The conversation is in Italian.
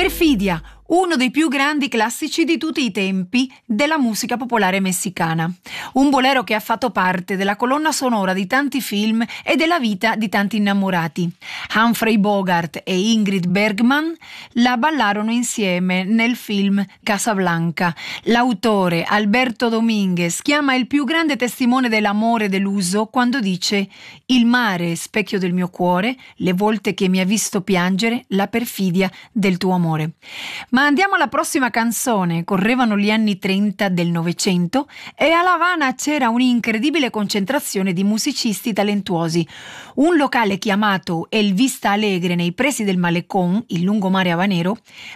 Perfidia, uno dei più grandi classici di tutti i tempi della musica popolare messicana. Un bolero che ha fatto parte della colonna sonora di tanti film e della vita di tanti innamorati. Humphrey Bogart e Ingrid Bergman la ballarono insieme nel film Casablanca. L'autore, Alberto Dominguez, chiama il più grande testimone dell'amore deluso quando dice: «Il mare, specchio del mio cuore, le volte che mi ha visto piangere, la perfidia del tuo amore». Ma andiamo alla prossima canzone. Correvano gli anni 30 del Novecento e a La Habana c'era un'incredibile concentrazione di musicisti talentuosi. Un locale chiamato El Vista Alegre nei pressi del Malecón, il lungomare habanero,